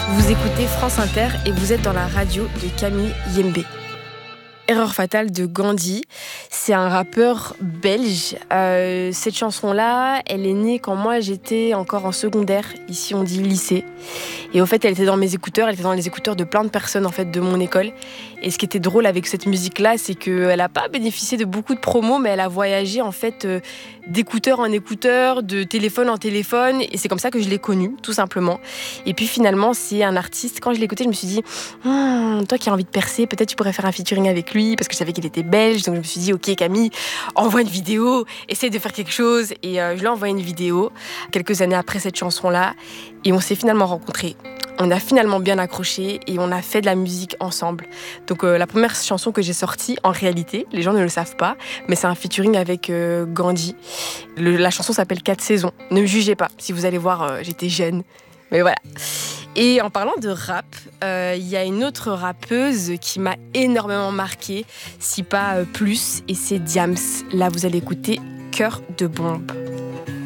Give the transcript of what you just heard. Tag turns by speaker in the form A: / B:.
A: Vous écoutez France Inter et vous êtes dans la radio de Camille Yembe. Erreur fatale de Gandhi, c'est un rappeur belge. Cette chanson-là, elle est née quand moi j'étais encore en secondaire, ici on dit lycée. Et au fait, elle était dans mes écouteurs, elle était dans les écouteurs de plein de personnes en fait de mon école. Et ce qui était drôle avec cette musique-là, c'est qu'elle n'a pas bénéficié de beaucoup de promos, mais elle a voyagé en fait d'écouteur en écouteur, de téléphone en téléphone. Et c'est comme ça que je l'ai connue, tout simplement. Et puis finalement, c'est un artiste. Quand je l'ai écouté, je me suis dit, toi qui as envie de percer, peut-être tu pourrais faire un featuring avec lui, parce que je savais qu'il était belge. Donc je me suis dit, ok Camille, envoie une vidéo, essaye de faire quelque chose. Et je lui ai envoyé une vidéo quelques années après cette chanson-là. Et on s'est finalement rencontrés. On a finalement bien accroché et on a fait de la musique ensemble. Donc la première chanson que j'ai sortie, en réalité, les gens ne le savent pas, mais c'est un featuring avec Gandhi. La chanson s'appelle 4 saisons. Ne me jugez pas, si vous allez voir, j'étais jeune. Mais voilà. Et en parlant de rap, il y a une autre rappeuse qui m'a énormément marquée, si pas plus, et c'est Diams. Là, vous allez écouter Cœur de bombe.